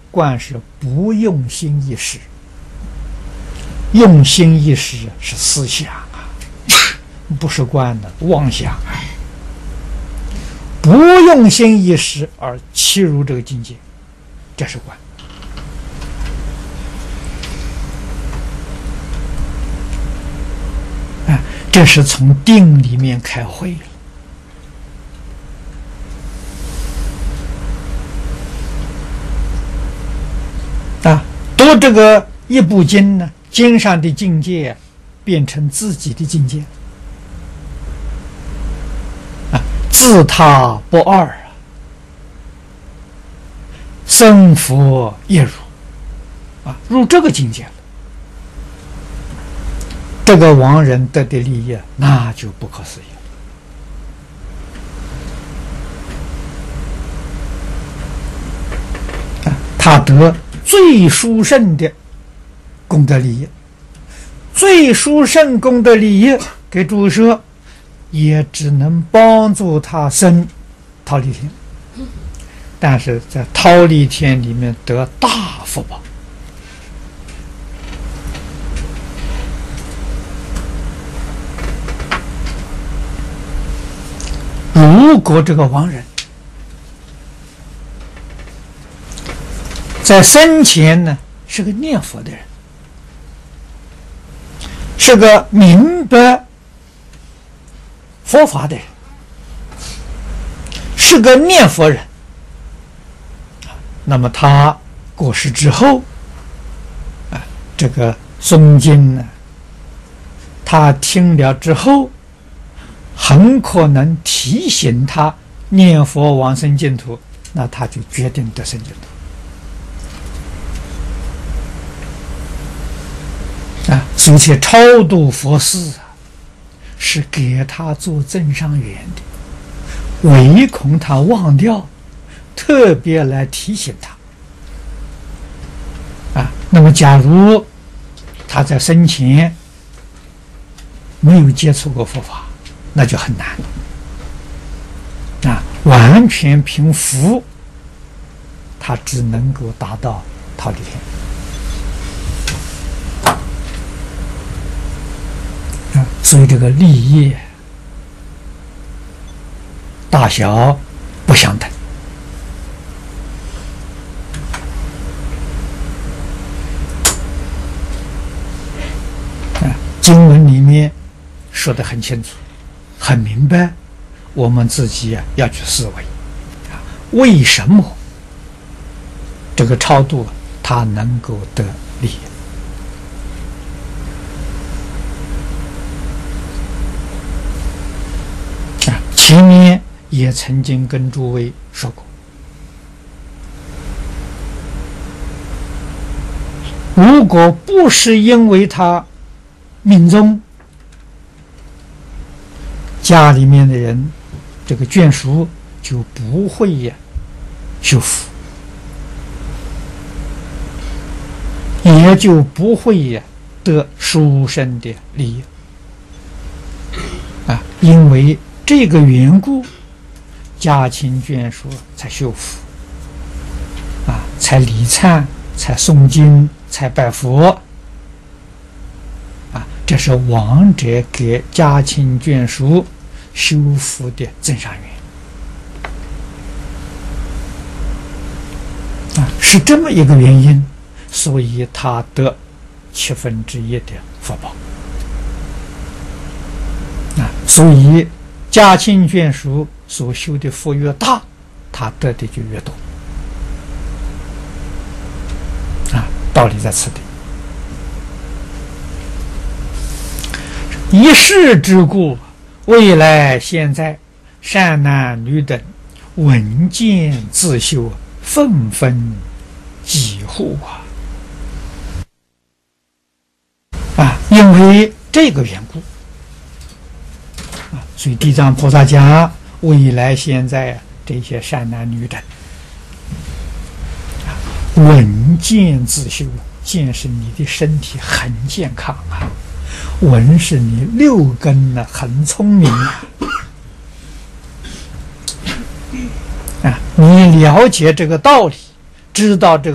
观是不用心一时，用心一时是思想啊，不是观的妄想啊。不用心一时而契入这个境界，这是观。这是从定里面开会了啊！读这个一部经呢，经上的境界变成自己的境界啊，自他不二啊，生佛一如啊，入这个境界了。这个亡人得的利益，那就不可思议了。他得最殊胜的功德利益，最殊胜功德利益，给诸说，也只能帮助他生忉利天，但是在忉利天里面得大福报。如果这个亡人在生前呢是个念佛的人，是个明白佛法的人，是个念佛人，那么他过世之后啊，这个诵经呢，他听了之后，很可能提醒他念佛往生净土，那他就决定得生净土啊！所以超度佛事啊，是给他做增上缘的，唯恐他忘掉，特别来提醒他啊。那么假如他在生前没有接触过佛法，那就很难啊！完全凭福，他只能够达到忉利天啊！所以这个利益大小不相等啊！经文里面说得很清楚。很明白，我们自己要去思维啊，为什么这个超度它能够得利益啊？前面也曾经跟诸位说过，如果不是因为他命中家里面的人，这个眷属就不会修福，也就不会得殊胜的利益啊！因为这个缘故，家亲眷属才修福啊，才礼忏，才诵经，才拜佛啊！这是亡者给家亲眷属修福的增上缘啊，是这么一个原因，所以他得1/7的福报啊。所以家亲眷属所修的福越大，他得的就越多啊。道理在此地。一世之故，未来现在善男女等闻见自修，纷纷疾护啊！因为这个缘故啊，所以地藏菩萨讲，未来现在这些善男女等闻见自修，见是你的身体很健康啊，闻是你六根呢很聪明啊，你了解这个道理，知道这个